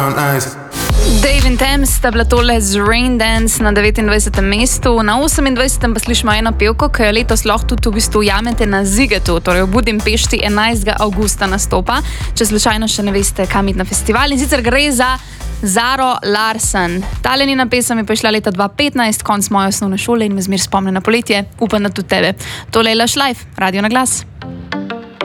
Dave in Thames sta bila tole z Rain Dance na 29. mestu, na 28. pa slišimo eno pevko, ki jo letos lahko tudi v bistvu jamete na Zigetu, torej v Budimpešti 11. avgusta nastopa, če slučajno še ne veste, kam iti na festival. In sicer gre za Zaro Larsson. Tale njena pesem je prišla leta 2015, konc moje osnovne šole in me zmer spomne na poletje, upam, da tudi tebe. Tole je Lush Life, Radio na glas.